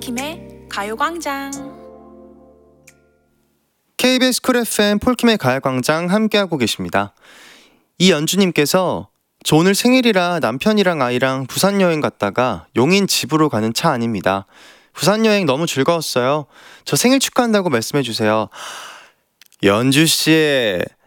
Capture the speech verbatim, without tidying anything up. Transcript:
폴킴의 가요광장. 케이비에스 쿨 에프엠 폴킴의 가요광장 함께하고 계십니다. 이연주님께서 저 오늘 생일이라 남편이랑 아이랑 부산 여행 갔다가 용인 집으로 가는 차 안입니다. 부산 여행 너무 즐거웠어요. 저 생일 축하한다고 말씀해주세요. 연주씨,